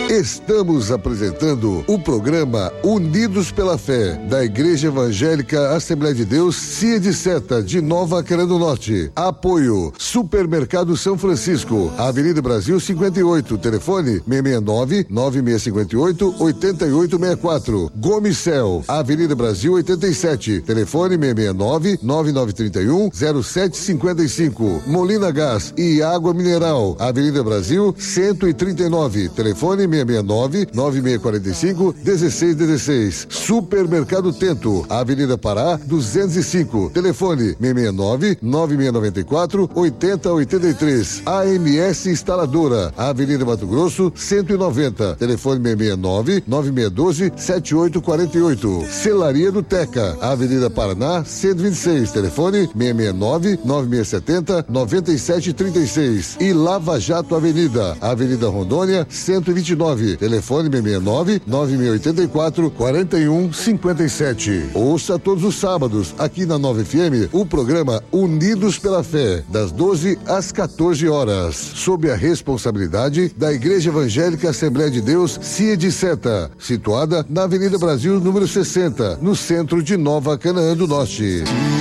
Estamos apresentando o programa Unidos pela Fé, da Igreja Evangélica Assembleia de Deus, Cia de Seta, de Nova Canaã do Norte. Apoio: Supermercado São Francisco, Avenida Brasil 58, telefone 669-9658-8864. Gomicel, Avenida Brasil 87, telefone 669-9931-0755. Molina Gás e Água Mineral, Avenida Brasil 139, telefone 669-9645-1616. Supermercado Tento, Avenida Pará 205, telefone 669-9694-8083. AMS Instaladora, Avenida Mato Grosso 190, telefone 669-9612-7848. Celaria do Teca, Avenida Paraná 126, telefone 669-9670-9736. E Lava Jato Avenida, Avenida Rondônia 129, telefone 669-9684-4157. Ouça todos os sábados, aqui na 9 FM, o programa Unidos pela Fé, das 12 às 14 horas, sob a responsabilidade da Igreja Evangélica Assembleia de Deus, Cia de Seta, situada na Avenida Brasil, número 60, no centro de Nova Canaã do Norte.